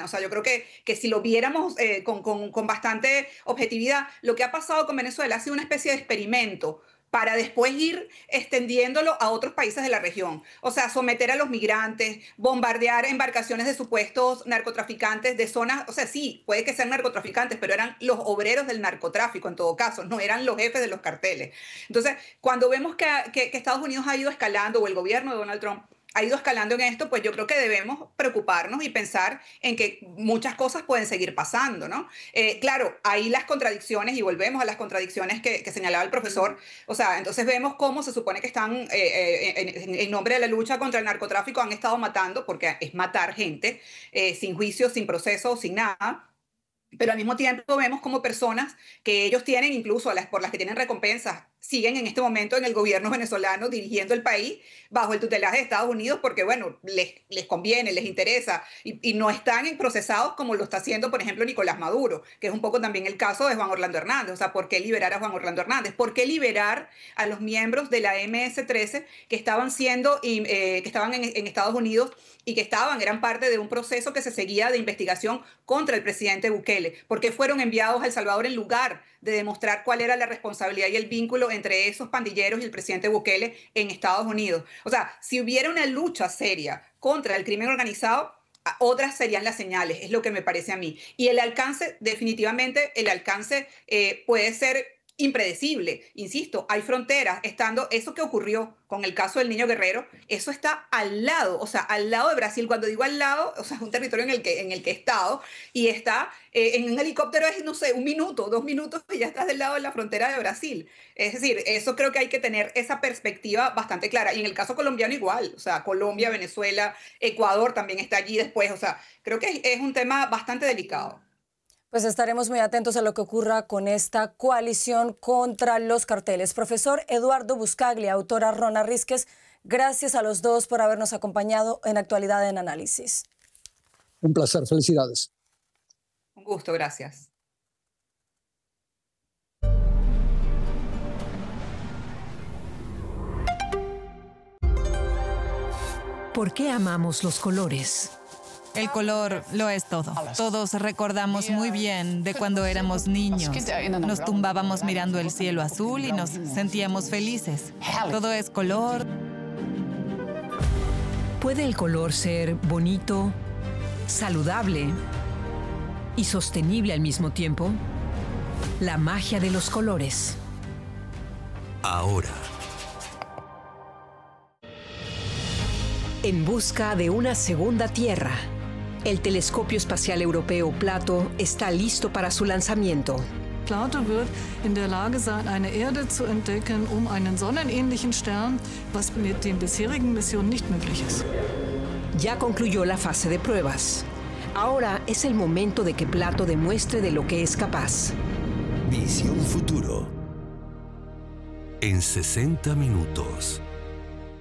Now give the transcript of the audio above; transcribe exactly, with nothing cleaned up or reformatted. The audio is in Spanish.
venezolana. O sea, yo creo que, que si lo viéramos eh, con, con, con bastante objetividad, lo que ha pasado con Venezuela ha sido una especie de experimento para después ir extendiéndolo a otros países de la región. O sea, someter a los migrantes, bombardear embarcaciones de supuestos narcotraficantes de zonas, o sea, sí, puede que sean narcotraficantes, pero eran los obreros del narcotráfico en todo caso, no eran los jefes de los carteles. Entonces, cuando vemos que, que, que Estados Unidos ha ido escalando, o el gobierno de Donald Trump ha ido escalando en esto, pues yo creo que debemos preocuparnos y pensar en que muchas cosas pueden seguir pasando, ¿no? Eh, claro, hay las contradicciones, y volvemos a las contradicciones que, que señalaba el profesor. O sea, entonces vemos cómo se supone que están, eh, eh, en, en nombre de la lucha contra el narcotráfico, han estado matando, porque es matar gente, eh, sin juicio, sin proceso, sin nada. Pero al mismo tiempo vemos como personas que ellos tienen, incluso las, por las que tienen recompensas, siguen en este momento en el gobierno venezolano dirigiendo el país bajo el tutelaje de Estados Unidos porque, bueno, les, les conviene, les interesa, y, y no están en procesados como lo está haciendo, por ejemplo, Nicolás Maduro, que es un poco también el caso de Juan Orlando Hernández. O sea, ¿por qué liberar a Juan Orlando Hernández? ¿Por qué liberar a los miembros de la eme ese trece que estaban siendo, eh, que estaban en, en Estados Unidos y que estaban, eran parte de un proceso que se seguía de investigación contra el presidente Bukele? ¿Por qué fueron enviados a El Salvador en lugar de demostrar cuál era la responsabilidad y el vínculo entre esos pandilleros y el presidente Bukele en Estados Unidos? O sea, si hubiera una lucha seria contra el crimen organizado, otras serían las señales, es lo que me parece a mí. Y el alcance, definitivamente, el alcance eh, puede ser impredecible. Insisto, hay fronteras, estando eso que ocurrió con el caso del niño Guerrero, eso está al lado, o sea, al lado de Brasil. Cuando digo al lado, o sea, es un territorio en el que, en el que he estado, y está eh, en un helicóptero, es, no sé, un minuto, dos minutos, y ya estás del lado de la frontera de Brasil. Es decir, eso creo que hay que tener esa perspectiva bastante clara. Y en el caso colombiano igual, o sea, Colombia, Venezuela, Ecuador también está allí después. O sea, creo que es, es un tema bastante delicado. Pues estaremos muy atentos a lo que ocurra con esta coalición contra los carteles. Profesor Eduardo Buscaglia, autora Rona Rísquez, gracias a los dos por habernos acompañado en Actualidad en Análisis. Un placer, felicidades. Un gusto, gracias. ¿Por qué amamos los colores? El color lo es todo. Todos recordamos muy bien de cuando éramos niños. Nos tumbábamos mirando el cielo azul y nos sentíamos felices. Todo es color. ¿Puede el color ser bonito, saludable y sostenible al mismo tiempo? La magia de los colores. Ahora. En busca de una segunda Tierra. El telescopio espacial europeo Plato está listo para su lanzamiento. Plato wird in der Lage sein, eine Erde zu entdecken, um einen sonnenähnlichen Stern, was mit den bisherigen Missionen nicht möglich ist. Ya concluyó la fase de pruebas. Ahora es el momento de que Plato demuestre de lo que es capaz. Visión Futuro. En sesenta minutos.